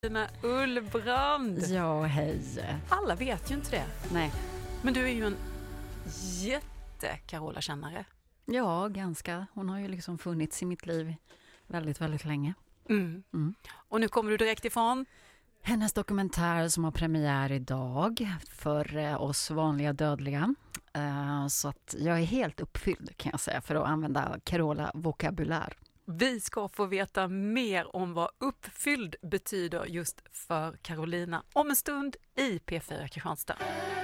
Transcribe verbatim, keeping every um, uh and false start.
Carolina Ullbrand. Ja, hej. Alla vet ju inte det. Nej. Men du är ju en jätte-Carola-kännare. Ja, ganska. Hon har ju liksom funnits i mitt liv väldigt, väldigt länge. Mm. Mm. Och nu kommer du direkt ifrån? Hennes dokumentär som har premiär idag för eh, oss vanliga dödliga. Eh, så att jag är helt uppfylld, kan jag säga, för att använda Carola-vokabulär. Vi ska få veta mer om vad uppfylld betyder just för Carolina om en stund i P fyra Kristianstad.